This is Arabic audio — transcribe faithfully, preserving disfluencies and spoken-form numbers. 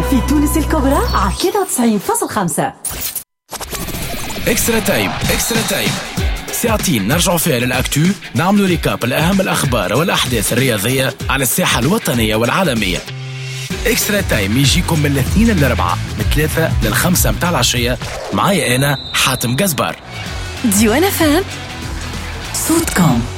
في تونس الكبرى على ثلاثة وتسعين فاصلة خمسة. اكسترا تايم اكسترا تايم ساعتين نرجعوا فيها للأكتو، نعملوا ريكاب لأهم الأخبار والأحداث الرياضية على الساحة الوطنية والعالمية. اكسترا تايم يجيكم من الاثنين للأربعة من ثلاثة للخمسة متاع العشية. معايا أنا حاتم جزبار. ديوانا فام صوتكم.